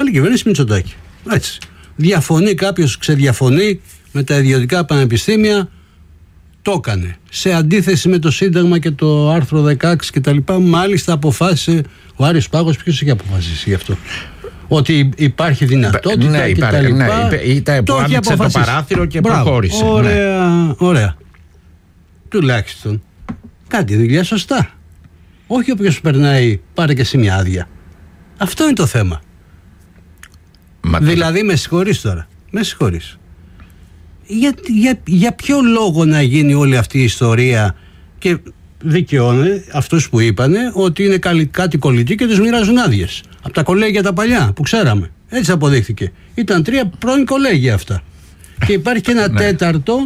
άλλη κυβέρνηση Μητσοτάκη. Έτσι. Διαφωνεί κάποιος, ξεδιαφωνεί με τα ιδιωτικά πανεπιστήμια, το έκανε. Σε αντίθεση με το Σύνταγμα και το άρθρο 16 κτλ. Μάλιστα αποφάσισε ο Άρης Πάγος. Ποιος έχει αποφασίσει γι' αυτό? Ότι υπάρχει δυνατότητα κτλ. Ναι, που άνοιξε το παράθυρο και προχώρησε. Ωραία. Τουλάχιστον κάτι δουλειά σωστά. Όχι όποιος περνάει πάρε και εσύ μια άδεια. Αυτό είναι το θέμα. Δηλαδή με συγχωρείς τώρα. Με συγχωρείς. Για ποιο λόγο να γίνει όλη αυτή η ιστορία? Και δικαιώνει αυτούς που είπανε ότι είναι κάτι κολλητοί και τους μοιράζουν άδειες. Από τα κολέγια τα παλιά που ξέραμε. Έτσι αποδείχθηκε. Ήταν 3 πρώην κολέγια αυτά. Και υπάρχει και ένα τέταρτο,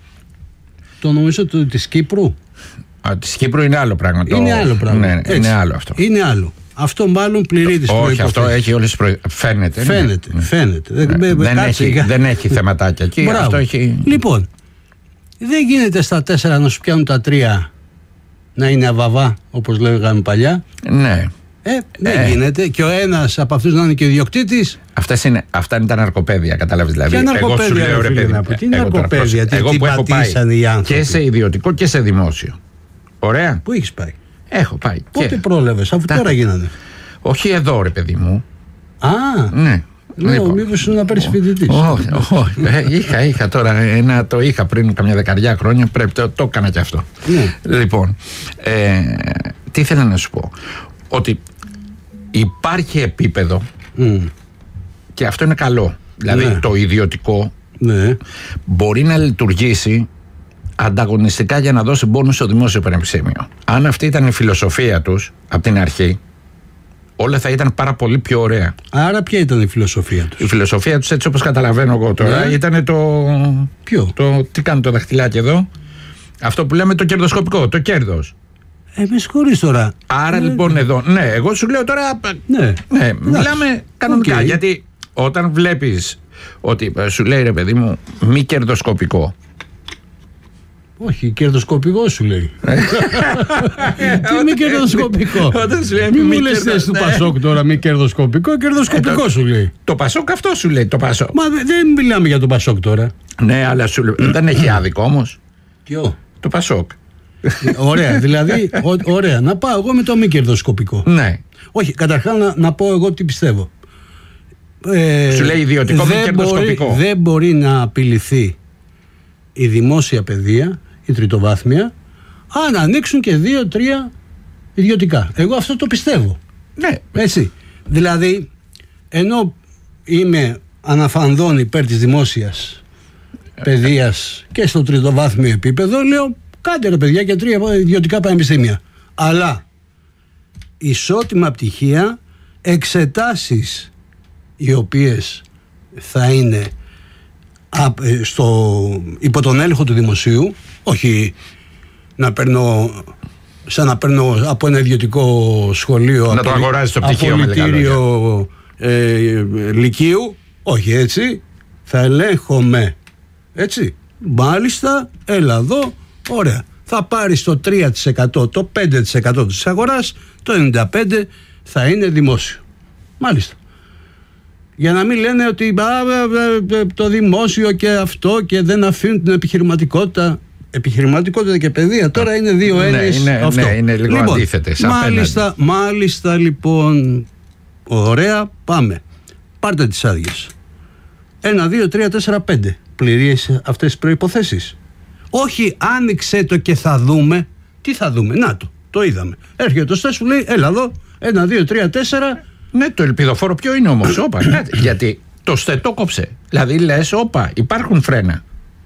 το νομίζω της Κύπρου. Της Κύπρου είναι άλλο πράγμα. Είναι άλλο πράγμα. Ναι, είναι άλλο αυτό. Είναι άλλο. Αυτό μάλλον πληρεί τις προϋποθέσεις. Όχι, αυτό έχει όλες τις προϋποθέσεις. Φαίνεται. Δεν έχει θεματάκια εκεί. Αυτό έχει... Λοιπόν, δεν γίνεται στα 4 να σου πιάνουν τα 3 να είναι αβαβά, όπως λέγαμε παλιά. Ναι. Δεν γίνεται. Και ο ένας από αυτούς να είναι και ιδιοκτήτης. Αυτά είναι τα ναρκοπαίδια, καταλάβεις δηλαδή. Εγώ σου λέω ρε παιδί. Τι ναρκοπαίδια, τι πατήσανε οι άνθρωποι. Και σε ιδιωτικό και σε δημόσιο. Ωραία. Πού έχεις πάει? Έχω πάει. Πότε πρόλαβες, αφού τώρα γίνανε? Όχι εδώ ρε παιδί μου. Ναι. Λέω, μήπως να πάρεις φοιτητής? Όχι, είχα τώρα το είχα πριν καμιά 10 χρόνια. Πρέπει, το έκανα και αυτό. Λοιπόν, τι ήθελα να σου πω? Ότι υπάρχει επίπεδο και αυτό είναι καλό. Δηλαδή το ιδιωτικό μπορεί να λειτουργήσει ανταγωνιστικά για να δώσει μπόνους στο δημόσιο πανεπιστήμιο. Αν αυτή ήταν η φιλοσοφία τους από την αρχή, όλα θα ήταν πάρα πολύ πιο ωραία. Άρα ποια ήταν η φιλοσοφία τους? Η φιλοσοφία τους, έτσι όπως καταλαβαίνω εγώ τώρα, ήταν το... Ποιο? Τι κάνει το δαχτυλάκι εδώ? Αυτό που λέμε το κερδοσκοπικό, το κέρδος. Με συγχωρείς τώρα. Άρα λοιπόν εδώ, εγώ σου λέω τώρα, μιλάμε κανονικά, γιατί όταν βλέπεις ότι σου λέει ρε παιδί μου μη κερδοσκοπικό. Όχι, κερδοσκοπικό σου λέει. Τι μη κερδοσκοπικό? Μην μου λες θες του Πασόκ τώρα μη κερδοσκοπικό, κερδοσκοπικό σου λέει. Το Πασόκ αυτό σου λέει, το Πασόκ. Μα δεν μιλάμε για το Πασόκ τώρα. Ναι, αλλά σου λέει, δεν έχει άδικο όμως. Ποιο? Το Πασόκ. Ωραία, δηλαδή, ωραία, να πάω εγώ με το μη κερδοσκοπικό. Ναι. Όχι, καταρχάς να πω εγώ τι πιστεύω. Σου λέει ιδιωτικό μη κερδοσκοπικό. Δεν μπορεί να απειληθεί η δημόσια παιδεία, η τριτοβάθμια, αν ανοίξουν και 2-3 ιδιωτικά. Εγώ αυτό το πιστεύω. Ναι. Έτσι. Δηλαδή, ενώ είμαι αναφανδόν υπέρ της δημόσιας παιδείας και στο τριτοβάθμιο επίπεδο, λέω κάντε ρε παιδιά και 3 ιδιωτικά πανεπιστήμια. Αλλά ισότιμα πτυχία, εξετάσεις οι οποίες θα είναι υπό τον έλεγχο του δημοσίου, όχι να παίρνω σαν να παίρνω από ένα ιδιωτικό σχολείο, να το αγοράζεις το πτυχίο απολυτήριο λυκείου, όχι έτσι, θα ελέγχομαι, έτσι, μάλιστα, έλα εδώ, ωραία, θα πάρεις το 3%, το 5% της αγοράς, το 95% θα είναι δημόσιο, μάλιστα. Για να μην λένε ότι το δημόσιο και αυτό και δεν αφήνουν την επιχειρηματικότητα. Επιχειρηματικότητα και παιδεία τώρα είναι 2 έννοιες. Ναι, είναι λίγο λοιπόν, αντίθετες. Μάλιστα λοιπόν, ωραία, πάμε. Πάρτε τις άδειες. 1, 2, 3, 4, 5. Πληρείς αυτές τις προϋποθέσεις? Όχι, άνοιξε το και θα δούμε. Τι θα δούμε? Να το είδαμε. Έρχεται το στές, σου λέει, έλα εδώ, 1, 2, 3, 4. Ναι, το ελπιδοφόρο ποιο είναι όμως? Όπα, γιατί το στετό κόψε. Δηλαδή λες, όπα, υπάρχουν φρένα.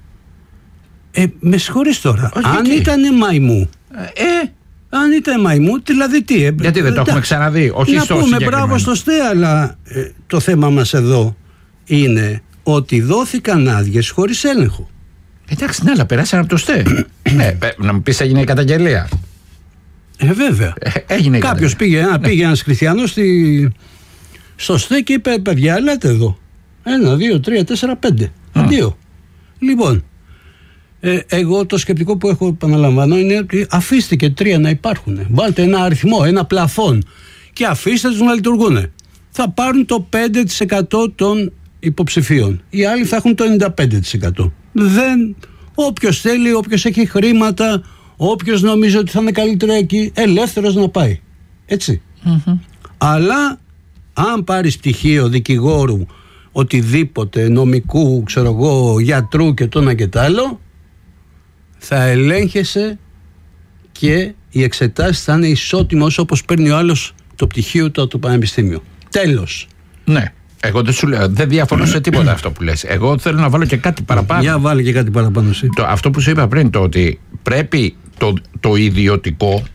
Με συγχωρείς τώρα. Αν ήταν μαϊμού. Αν ήταν μαϊμού, δηλαδή τι? Γιατί δεν το έχουμε ξαναδεί? Όχι στο συγκεκριμένο. Να πούμε μπράβο στο ΣΤΕ, αλλά το θέμα μας εδώ είναι ότι δόθηκαν άδειες χωρίς έλεγχο. Εντάξει, ναι, αλλά περάσαν από το ΣΤΕ. Να μου πεις έγινε η καταγγελία. Βέβαια. Κάποιος πήγε ένας χριστιανός στο ΣΤΕ και είπε, παιδιά, ελάτε εδώ. 1, 2, 3, 4, 5. Αντίο. Λοιπόν, εγώ το σκεπτικό που έχω, επαναλαμβάνω, είναι ότι αφήστε και 3 να υπάρχουν. Βάλτε ένα αριθμό, ένα πλαφόν και αφήστε τους να λειτουργούν. θα πάρουν το 5% των υποψηφίων. Οι άλλοι θα έχουν το 95%. Όποιος θέλει, όποιος έχει χρήματα, όποιος νομίζει ότι θα είναι καλύτερο εκεί, ελεύθερος να πάει. Έτσι. Αλλά αν πάρεις πτυχίο δικηγόρου, οτιδήποτε, νομικού, ξέρω εγώ, γιατρού και το ένα και το άλλο, θα ελέγχεσαι και οι εξετάσεις θα είναι ισότιμος όπως παίρνει ο άλλος το πτυχίο του από το πανεπιστήμιο. Τέλος. Ναι. Εγώ δεν σου λέω, δεν διαφωνώ σε τίποτα αυτό που λες. Εγώ θέλω να βάλω και κάτι παραπάνω. Για βάλε και κάτι παραπάνω εσύ. Αυτό που σου είπα πριν, το ότι πρέπει το ιδιωτικό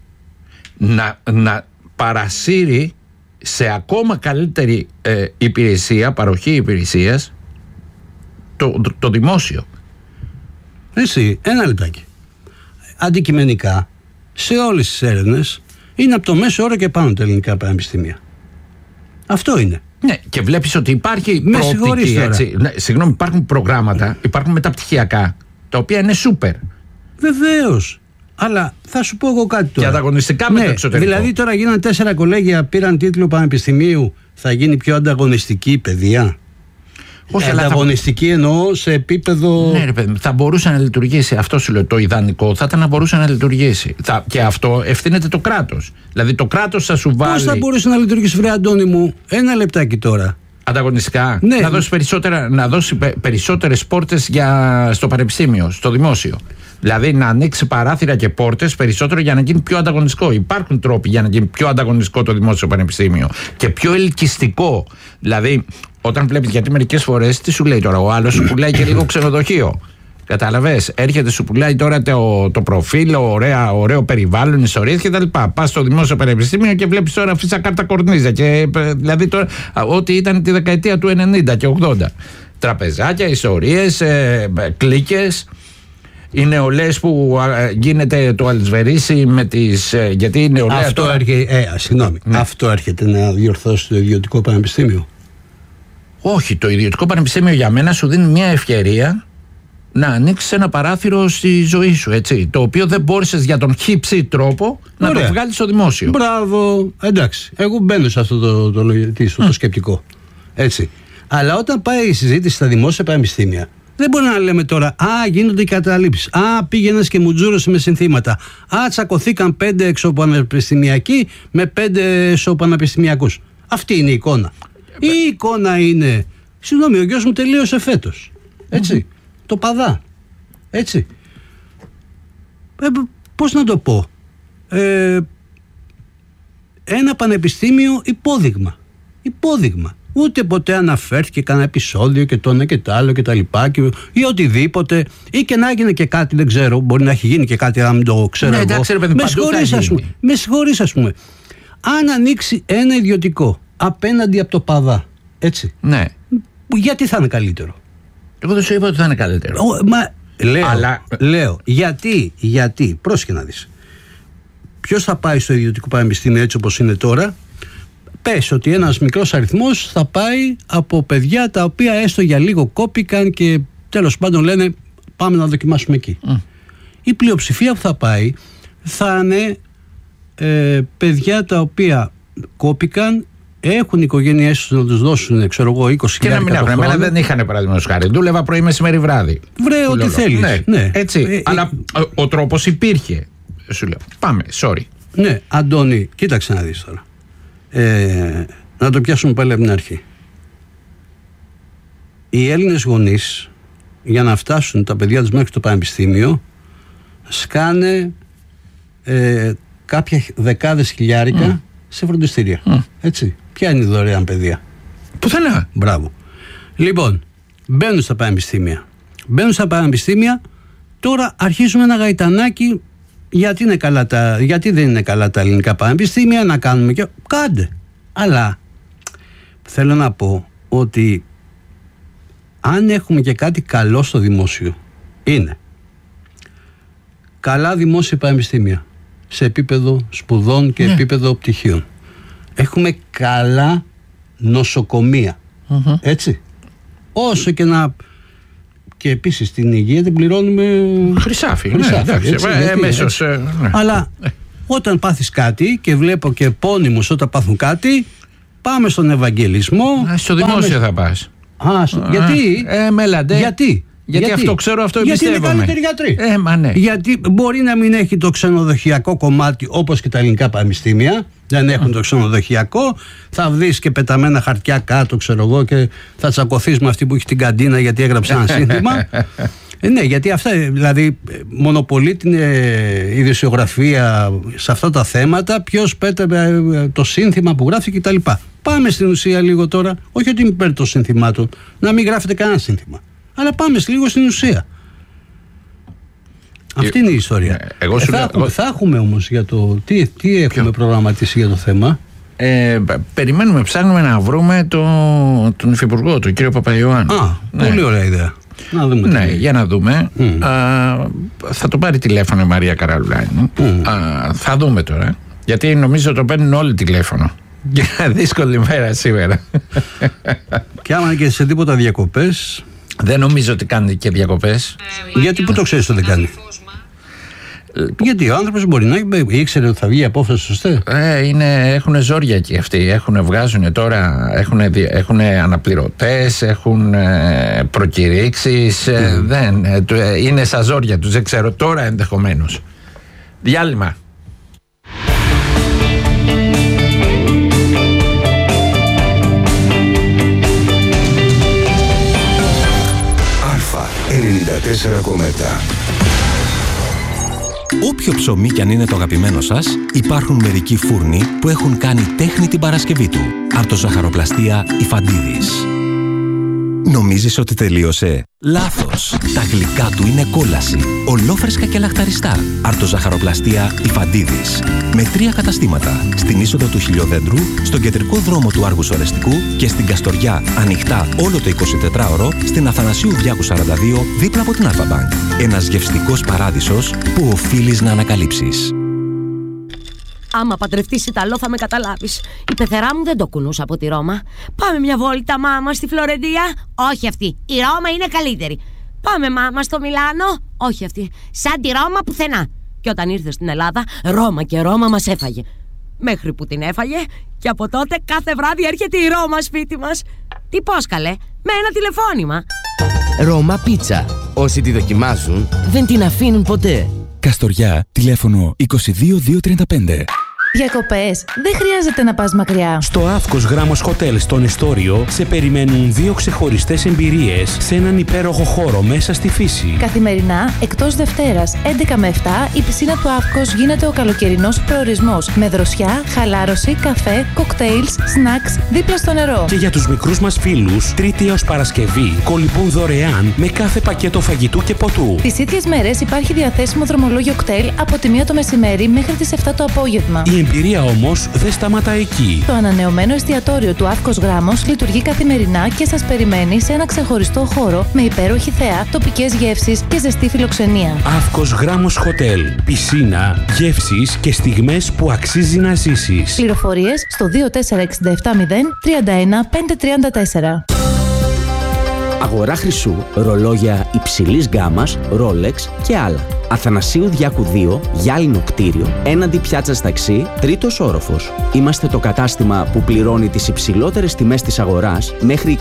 να παρασύρει σε ακόμα καλύτερη υπηρεσία, παροχή υπηρεσίας, το δημόσιο. Εσύ, ένα λεπτάκι. Αντικειμενικά, σε όλες τις έρευνες είναι από το μέσο όρο και πάνω τα ελληνικά πανεπιστήμια. Αυτό είναι. Ναι, και βλέπεις ότι υπάρχει προοπτική, έτσι. Ναι, συγγνώμη, υπάρχουν προγράμματα, υπάρχουν μεταπτυχιακά, τα οποία είναι σούπερ. Βεβαίως. Αλλά θα σου πω εγώ κάτι τώρα. Και ανταγωνιστικά με το εξωτερικό. Δηλαδή τώρα γίνανε 4 κολέγια, πήραν τίτλο πανεπιστημίου, θα γίνει πιο ανταγωνιστική η παιδεία. Όχι, ανταγωνιστική εννοώ σε επίπεδο. Ναι, ρε παιδί, θα μπορούσε να λειτουργήσει. Αυτό σου λέω. Το ιδανικό θα ήταν να μπορούσε να λειτουργήσει. Και αυτό ευθύνεται το κράτος. Δηλαδή το κράτος θα σου βάλει. Πώς θα μπορούσε να λειτουργήσει, βρε Αντώνη μου, ένα λεπτάκι τώρα. Ανταγωνιστικά. Ναι. Να δώσει περισσότερες πόρτες στο πανεπιστήμιο, στο δημόσιο. Δηλαδή να ανοίξει παράθυρα και πόρτες περισσότερο για να γίνει πιο ανταγωνιστικό. Υπάρχουν τρόποι για να γίνει πιο ανταγωνιστικό το δημόσιο πανεπιστήμιο και πιο ελκυστικό. Δηλαδή, όταν βλέπεις, γιατί μερικές φορές τι σου λέει τώρα, ο άλλος σου πουλάει και λίγο ξενοδοχείο. Κατάλαβες, έρχεται, σου πουλάει τώρα το προφίλ, ωραίο περιβάλλον, ιστορίες κτλ. Πας στο δημόσιο πανεπιστήμιο και βλέπεις τώρα φύσα κάρτα κορνίζα. Δηλαδή τώρα, ό,τι ήταν τη δεκαετία του 90 και 80. Τραπεζάκια, ιστορίες, κλίκες. Οι νεολαίες που γίνεται το αλυσβερίσι με τις. Γιατί η νεολαία. Αυτό τώρα... Αυτό έρχεται να διορθώσει το ιδιωτικό πανεπιστήμιο. Όχι, το ιδιωτικό πανεπιστήμιο για μένα σου δίνει μια ευκαιρία να ανοίξεις ένα παράθυρο στη ζωή σου, έτσι. Το οποίο δεν μπόρεσες για τον χύψη τρόπο να το βγάλεις στο δημόσιο. Μπράβο, εντάξει. Εγώ μπαίνω σε αυτό το σκεπτικό. Έτσι. Αλλά όταν πάει η συζήτηση στα δημόσια πανεπιστήμια, δεν μπορεί να λέμε τώρα, γίνονται οι καταλήψεις. Πήγαινες και μουτζούρωσε με συνθήματα. Τσακωθήκαν 5 εξωπανεπιστημιακοί με 5 εσωπανεπιστημιακούς. Αυτή είναι η εικόνα. Η εικόνα είναι, συγγνώμη, ο γιος μου τελείωσε φέτος. Έτσι. Το Παδά. Έτσι. Πώς να το πω. Ένα πανεπιστήμιο υπόδειγμα. Ούτε ποτέ αναφέρθηκε κανένα επεισόδιο και το ένα και το άλλο και τα λοιπά ή οτιδήποτε, ή και να έγινε και κάτι, δεν ξέρω, μπορεί να έχει γίνει και κάτι, αν μην το ξέρω εγώ. Εντάξει, ρε παιδί, με συγχωρείς, ας πούμε. Αν ανοίξει ένα ιδιωτικό απέναντι από το Παδά, έτσι, ναι. Γιατί θα είναι καλύτερο? Εγώ δεν σου είπα ότι θα είναι καλύτερο. Λέω, γιατί, πρόσεχε να δεις. Ποιος θα πάει στο ιδιωτικό πανεπιστήμιο έτσι όπως είναι τώρα? Πες ότι ένας μικρός αριθμός θα πάει από παιδιά τα οποία έστω για λίγο κόπηκαν και τέλος πάντων λένε πάμε να δοκιμάσουμε εκεί. Η πλειοψηφία που θα πάει θα είναι παιδιά τα οποία κόπηκαν, έχουν οικογένειές τους να τους δώσουν, ξέρω εγώ, 20.000 και να μην έχουν. Εμένα δεν είχαν, παραδείγματος χάρη. Δούλευα πρωί, μεσημέρι, βράδυ. Βρε, ό,τι θέλεις. Ναι. Έτσι. Αλλά ο τρόπος υπήρχε. Σου λέω. Πάμε, sorry. Ναι, Αντώνη, κοίταξε να δεις τώρα. Να το πιάσουμε πάλι από την αρχή. Οι Έλληνες γονείς, για να φτάσουν τα παιδιά τους μέχρι το πανεπιστήμιο, σκάνε κάποια δεκάδες χιλιάρικα σε φροντιστήρια. Έτσι. Ποια είναι η δωρεάν παιδεία? Πουθενά. Μπράβο. Λοιπόν, μπαίνουν στα πανεπιστήμια. Τώρα αρχίζουμε ένα γαϊτανάκι. Γιατί δεν είναι καλά τα ελληνικά πανεπιστήμια, να κάνουμε και κάντε. Αλλά θέλω να πω ότι αν έχουμε και κάτι καλό στο δημόσιο, είναι καλά δημόσια πανεπιστήμια σε επίπεδο σπουδών και επίπεδο πτυχίων. Έχουμε καλά νοσοκομεία. Έτσι. Όσο και να... Και επίσης την υγεία την πληρώνουμε χρυσάφι. Εντάξει, εμέσως. Αλλά όταν πάθεις κάτι, και βλέπω και επώνυμους όταν πάθουν κάτι, πάμε στον Ευαγγελισμό. Στο δημόσιο θα πας. Γιατί? Μέλαντε. Γιατί αυτό ξέρω, αυτό εμπιστεύομαι. Γιατί είναι καλύτεροι γιατροί. Μα ναι. Γιατί μπορεί να μην έχει το ξενοδοχειακό κομμάτι όπως και τα ελληνικά πανεπιστήμια. Δεν έχουν το ξενοδοχειακό. Θα βρεις και πεταμένα χαρτιά κάτω, ξέρω εγώ, και θα τσακωθείς με αυτή που έχει την καντίνα γιατί έγραψε ένα σύνθημα. Ναι, γιατί αυτά, δηλαδή, μονοπολεί την ειδησιογραφία σε αυτά τα θέματα. Ποιος πέτρεπε το σύνθημα που γράφει κτλ. Πάμε στην ουσία λίγο τώρα. Όχι ότι είμαι υπέρ των συνθημάτων, να μην γράφετε κανένα σύνθημα. Αλλά πάμε λίγο στην ουσία. Αυτή είναι η ιστορία. Θα έχουμε όμως για το. Τι έχουμε προγραμματίσει για το θέμα. Περιμένουμε, ψάχνουμε να βρούμε τον Υφυπουργό, τον κύριο Παπαϊωάννου. Πολύ ωραία ιδέα. Να δούμε για να δούμε. Θα το πάρει τηλέφωνο η Μαρία Καραλουλάνη. Θα δούμε τώρα. Γιατί νομίζω το παίρνουν όλοι τηλέφωνο. Και δύσκολη μέρα σήμερα. Και άμα και σε τίποτα διακοπές. Δεν νομίζω ότι κάνει και διακοπές. Γιατί πού το ξέρεις ότι δεν κάνει? Γιατί ο άνθρωπος μπορεί να ήξερε ότι θα βγει η απόφαση σωστή. Έχουν ζόρια εκεί αυτοί. Βγάζουν τώρα, έχουν αναπληρωτές, έχουν προκηρύξεις. Είναι στα ζόρια τους. Δεν ξέρω τώρα ενδεχομένως. Διάλειμμα. Αλφα 94,7. Όποιο ψωμί κι αν είναι το αγαπημένο σας, υπάρχουν μερικοί φούρνοι που έχουν κάνει τέχνη την Παρασκευή του. Αρτοζαχαροπλαστεία Ιφαντίδης. Νομίζεις ότι τελείωσε? Λάθος! Τα γλυκά του είναι κόλαση. Ολόφρεσκα και λαχταριστά. Αρτοζαχαροπλαστεία Ιφαντίδης. Με 3 καταστήματα. Στην είσοδο του Χιλιοδέντρου, στον κεντρικό δρόμο του Άργους Ορεστικού και στην Καστοριά ανοιχτά όλο το 24ωρο στην Αθανασίου Διάκου 42 δίπλα από την Alpha Bank. Ένας γευστικός παράδεισος που οφείλεις να ανακαλύψεις. Άμα παντρευτείς Ιταλό θα με καταλάβεις. Η πεθερά μου δεν το κουνούσα από τη Ρώμα. Πάμε μια βόλτα, μάμα, στη Φλωρεντία. Όχι αυτή. Η Ρώμα είναι καλύτερη. Πάμε, μάμα, στο Μιλάνο. Όχι αυτή. Σαν τη Ρώμα πουθενά. Και όταν ήρθε στην Ελλάδα, Ρώμα και Ρώμα μας έφαγε. Μέχρι που την έφαγε, και από τότε κάθε βράδυ έρχεται η Ρώμα σπίτι μας. Τι πώς καλέ? Με ένα τηλεφώνημα. Ρώμα πίτσα. Όσοι τη δοκιμάζουν δεν την αφήνουν ποτέ. Καστοριά, τηλέφωνο 22235. Διακοπές. Δεν χρειάζεται να πας μακριά. Στο Αύκος Γράμμος Χοτέλ στον Εστόριο σε περιμένουν 2 ξεχωριστές εμπειρίες σε έναν υπέροχο χώρο μέσα στη φύση. Καθημερινά, εκτός Δευτέρας, 11 με 7, η πισίνα του Αύκος γίνεται ο καλοκαιρινός προορισμός. Με δροσιά, χαλάρωση, καφέ, κοκτέιλς, σνακς δίπλα στο νερό. Και για τους μικρούς μας φίλους, Τρίτη έως Παρασκευή, κολυμπούν δωρεάν με κάθε πακέτο φαγητού και ποτού. Τις ίδιες μέρες υπάρχει διαθέσιμο δρομολόγιο κτέλ από τη 1 το μεσημέρι μέχρι τις 7 το απόγευμα. Η εμπειρία όμως δεν σταματά εκεί. Το ανανεωμένο εστιατόριο του Αύκος Γράμμος λειτουργεί καθημερινά και σας περιμένει σε ένα ξεχωριστό χώρο με υπέροχη θέα, τοπικές γεύσεις και ζεστή φιλοξενία. Αύκος Γράμμος Χοτέλ. Πισίνα, γεύσεις και στιγμές που αξίζει να ζήσεις. Πληροφορίες στο 24670 31 534. Αγορά χρυσού, ρολόγια υψηλής γκάμας, Rolex και άλλα. Αθανασίου Διάκου 2, γυάλινο κτίριο, έναντι πιάτσας ταξί, 3ος όροφος. Είμαστε το κατάστημα που πληρώνει τις υψηλότερες τιμές της αγοράς μέχρι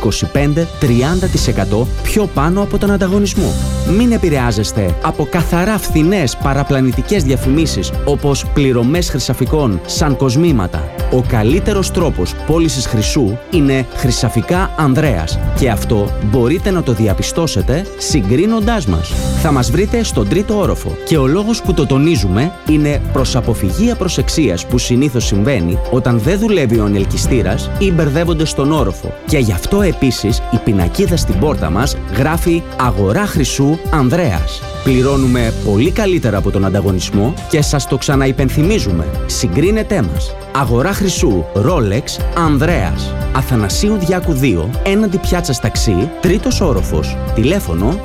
25-30% πιο πάνω από τον ανταγωνισμό. Μην επηρεάζεστε από καθαρά φθηνές παραπλανητικές διαφημίσεις όπως πληρωμές χρυσαφικών σαν κοσμήματα. Ο καλύτερος τρόπος πώλησης χρυσού είναι Χρυσαφικά Ανδρέας και αυτό μπορείτε να το διαπιστώσετε συγκρίνοντάς μας. Θα μας βρείτε στον 3ο όροφο και ο λόγος που το τονίζουμε είναι προς αποφυγή απροσεξίας που συνήθως συμβαίνει όταν δεν δουλεύει ο ανελκυστήρας ή μπερδεύονται στον όροφο. Και γι' αυτό επίσης η πινακίδα στην πόρτα μας γράφει «Αγορά χρυσού Ανδρέας». Πληρώνουμε πολύ καλύτερα από τον ανταγωνισμό και σας το ξαναυπενθυμίζουμε. Συγκρίνετέ μας. Αγορά χρυσού Rolex Ανδρέας. Αθανασίου Διάκου 2, έναντι πιάτσας ταξί, 3ος όροφος. Τηλέφωνο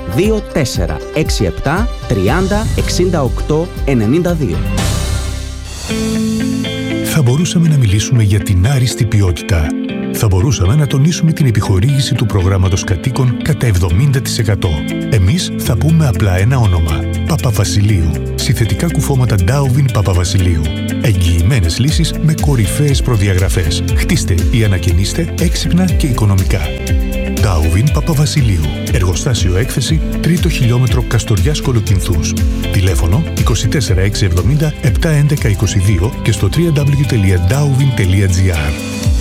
2467 30 68 92. Θα μπορούσαμε να μιλήσουμε για την άριστη ποιότητα. Θα μπορούσαμε να τονίσουμε την επιχορήγηση του προγράμματος κατοίκων κατά 70%. Εμείς θα πούμε απλά ένα όνομα. Παπαβασιλείου. Συνθετικά κουφώματα Darwin Παπαβασιλείου. Εγγυημένες λύσεις με κορυφαίες προδιαγραφές. Χτίστε ή ανακαινίστε έξυπνα και οικονομικά. Darwin Παπαβασιλείου. Εργοστάσιο έκθεση 3ο χιλιόμετρο Καστοριάς Κολοκυνθούς. Τηλέφωνο 24670 71122 και στο www.darwin.gr.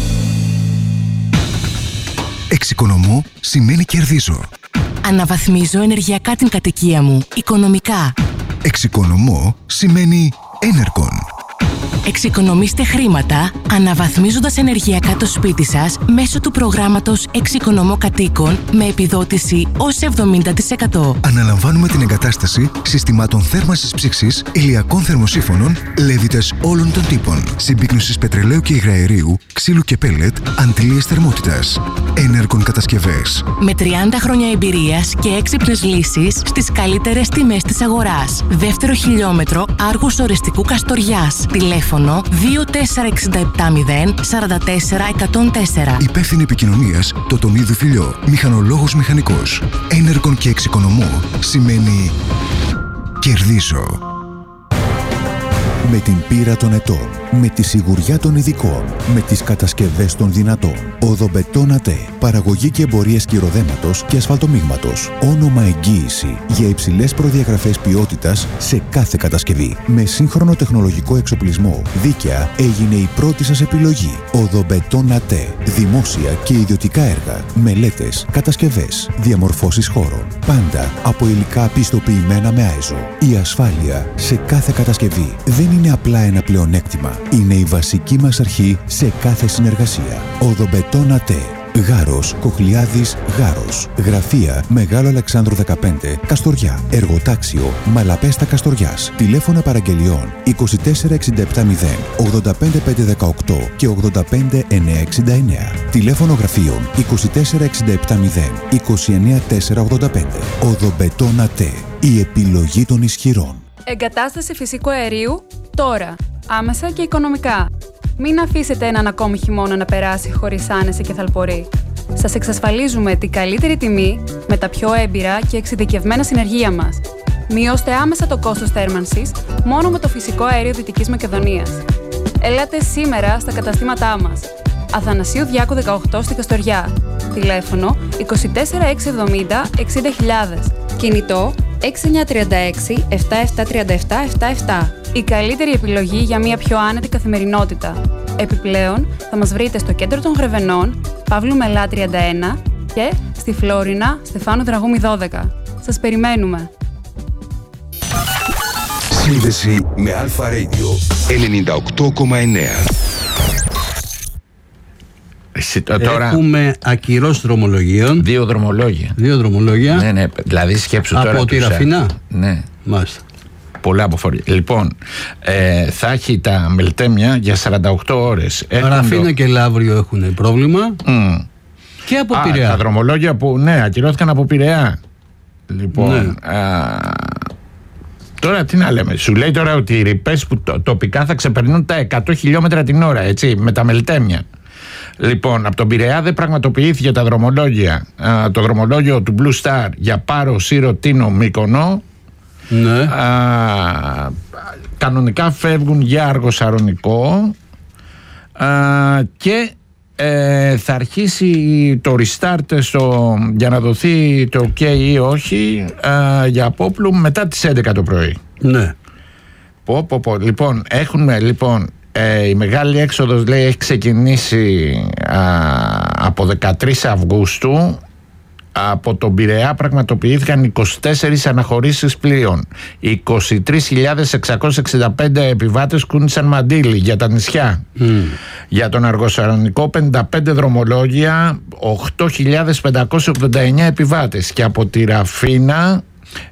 Εξοικονομώ σημαίνει κερδίζω. Αναβαθμίζω ενεργειακά την κατοικία μου, οικονομικά. Εξοικονομώ σημαίνει Enercon. Εξοικονομήστε χρήματα αναβαθμίζοντας ενεργειακά το σπίτι σας μέσω του προγράμματος Εξοικονομώ Κατοίκων με επιδότηση ως 70%. Αναλαμβάνουμε την εγκατάσταση συστημάτων θέρμανσης ψήξης, ηλιακών θερμοσύφωνων, λέβητες όλων των τύπων, συμπίκνωσης πετρελαίου και υγραερίου, ξύλου και πέλετ, αντλίες θερμότητας. Enercon κατασκευές. Με 30 χρόνια εμπειρίας και έξυπνες λύσεις στις καλύτερες τιμές της αγοράς. Δεύτερο χιλιόμετρο Άργους Ορεστικού Καστοριάς. Τηλέφωνο 24670 44 104. Υπεύθυνη επικοινωνίας Τοτονίδου Φιλιό. Μηχανολόγος μηχανικός. Enercon και εξοικονομώ σημαίνει κερδίζω. Με την πείρα των ετών, με τη σιγουριά των ειδικών, με τις κατασκευές των δυνατών. Οδομπετόν ΑΤΕ. Παραγωγή και εμπορίες κυροδέματος και ασφαλτομίγματος. Όνομα εγγύηση για υψηλές προδιαγραφές ποιότητας σε κάθε κατασκευή. Με σύγχρονο τεχνολογικό εξοπλισμό, δίκαια έγινε η πρώτη σας επιλογή. Οδομπετόν ΑΤΕ. Δημόσια και ιδιωτικά έργα, μελέτες, κατασκευές, διαμορφώσεις χώρων. Πάντα από υλικά πιστοποιημένα με άιζο. Η ασφάλεια σε κάθε κατασκευή δεν είναι απλά ένα πλεονέκτημα. Είναι η βασική μας αρχή σε κάθε συνεργασία. Οδομπετόν ΑΤΕ. Γάρος, Κοχλιάδης, Γάρος. Γραφεία Μεγάλο Αλεξάνδρου 15, Καστοριά. Εργοτάξιο Μαλαπέστα Καστοριάς. Τηλέφωνα παραγγελιών 24670 85518 και 85969. Τηλέφωνο γραφείων 24670 29485. Οδομπετόν ΑΤΕ. Η επιλογή των ισχυρών. Εγκατάσταση φυσικού αερίου τώρα. Άμεσα και οικονομικά. Μην αφήσετε έναν ακόμη χειμώνα να περάσει χωρίς άνεση και θαλπορή. Σας εξασφαλίζουμε την καλύτερη τιμή με τα πιο έμπειρα και εξειδικευμένα συνεργεία μας. Μειώστε άμεσα το κόστος θέρμανσης μόνο με το φυσικό αέριο Δυτικής Μακεδονίας. Ελάτε σήμερα στα καταστήματά μας. Αθανασίου Διάκου 18 στη Καστοριά. Τηλέφωνο 24670 60000. Κινητό 6936 7737 77. Η καλύτερη επιλογή για μια πιο άνετη καθημερινότητα. Επιπλέον, θα μας βρείτε στο κέντρο των Γρεβενών, Παύλου Μελά 31 και στη Φλόρινα, Στεφάνου Δραγούμη 12. Σας περιμένουμε. Σύνδεση με Αλφα Radio 98,9. Τώρα... Έχουμε ακυρώσει δρομολογίων. 2 δρομολόγια. 2 δρομολόγια. Ναι, δηλαδή σκέψου τώρα. Από τη Ραφίνα. Ναι. Μάλιστα. Πολλά αποφορία. Λοιπόν, θα έχει τα Μελτέμια για 48 ώρες. Ραφίνα και Λαύριο έχουν πρόβλημα. Και από Πειραιά. Τα δρομολόγια που ακυρώθηκαν από Πειραιά. Λοιπόν, τώρα τι να λέμε. Σου λέει τώρα ότι οι ρηπές που τοπικά θα ξεπερνούν τα 100 χιλιόμετρα την ώρα, έτσι, με τα Μελτέμια. Λοιπόν, από τον Πειραιά δεν πραγματοποιήθηκε τα δρομολόγια. Το δρομολόγιο του Blue Star για Πάρο, Σύρο, Τίνο, Μύκονο. Ναι. Κανονικά φεύγουν για Αργοσαρονικό και θα αρχίσει το restart για να δοθεί το ok ή όχι για Απόπλου μετά τις 11 το πρωί. Ναι. Λοιπόν, έχουμε η μεγάλη έξοδος, λέει, έχει ξεκινήσει από 13 Αυγούστου. Από τον Πειραιά πραγματοποιήθηκαν 24 αναχωρήσεις πλοίων. 23.665 επιβάτες κούνησαν μαντίλι για τα νησιά. Για τον Αργοσαρονικό 55 δρομολόγια, 8.589 επιβάτες. Και από τη Ραφίνα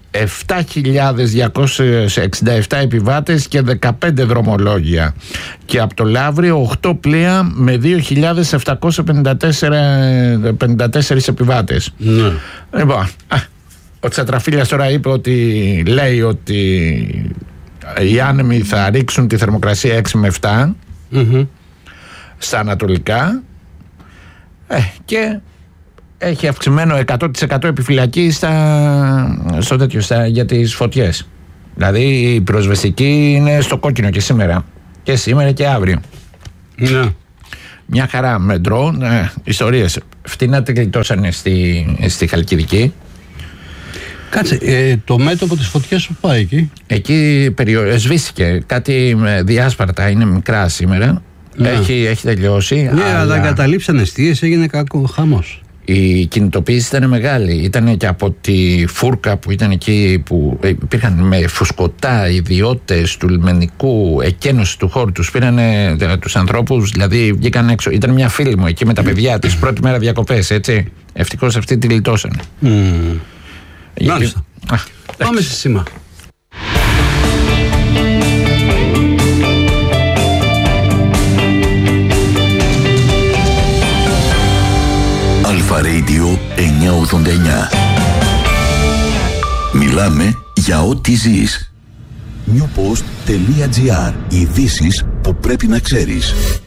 7.267 επιβάτες και 15 δρομολόγια. Και από το Λαύριο 8 πλοία με 2.754 επιβάτες. Ναι. Λοιπόν, ο Τσατραφίλιας τώρα λέει ότι οι άνεμοι θα ρίξουν τη θερμοκρασία 6 με 7 στα ανατολικά και έχει αυξημένο 100% επιφυλακή για τις φωτιές. Δηλαδή η πυροσβεστική είναι στο κόκκινο και σήμερα. Και σήμερα και αύριο. Ναι. Μια χαρά με ντρόουν, ιστορίες. Φτηνά τη γλιτώσανε στη Χαλκιδική. Κάτσε, το μέτωπο της φωτιάς που πάει εκεί. Εκεί σβήστηκε. Κάτι διάσπαρτα, είναι μικρά σήμερα. Ναι. Έχει τελειώσει. Ναι, αλλά καταλήψαν εστίες, έγινε κακό χαμός. Η κινητοποίηση ήταν μεγάλη. Ήταν και από τη φούρκα που ήταν εκεί, που υπήρχαν με φουσκωτά ιδιώτες του λιμενικού, εκένωση του χώρου. Τους πήρανε τους ανθρώπους, δηλαδή βγήκαν έξω. Ήταν μια φίλη μου εκεί με τα παιδιά της, πρώτη μέρα διακοπές, έτσι. Ευτυχώς αυτή τη λιτώσανε. Μάλιστα. Πάμε σε σήμα. Αλφα Radio 989. Μιλάμε για ό,τι ζεις. Newpost.gr. Ειδήσεις που πρέπει να ξέρεις.